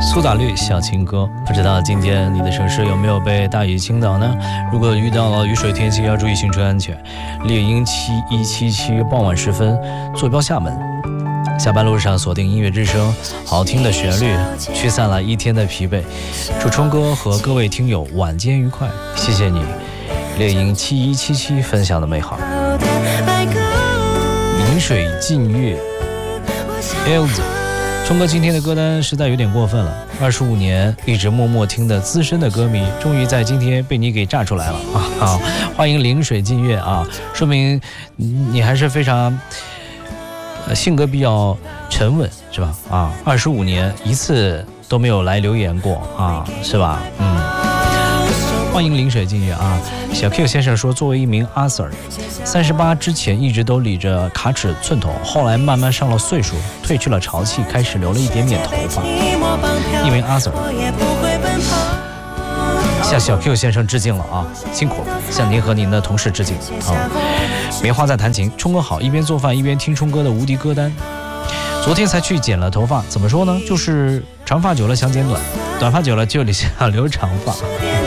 苏打绿小情歌，不知道今天你的城市有没有被大雨倾倒呢？如果遇到了雨水天气，要注意行车安全。猎鹰7177傍晚时分坐标厦门，下班路上锁定音乐之声，好听的旋律驱散了一天的疲惫。祝冲哥和各位听友晚间愉快，谢谢你，猎鹰7177分享的美好。临水近月 Elza， 冲哥今天的歌单实在有点过分了，25年一直默默听的资深的歌迷，终于在今天被你给炸出来了啊！好，欢迎临水近月啊，说明你还是非常性格比较沉稳是吧？啊，25年一次都没有来留言过啊，是吧？欢迎临水近月啊！小 Q 先生说，作为一名阿 Sir，38之前一直都理着卡尺寸头，后来慢慢上了岁数，褪去了潮气，开始留了一点点头发。一名阿 Sir， 向小 Q 先生致敬了啊，辛苦了，向您和您的同事致敬啊！棉花在弹琴，冲哥好，一边做饭一边听冲哥的无敌歌单。昨天才去剪了头发，怎么说呢？就是长发久了想剪短，短发久了就想留长发。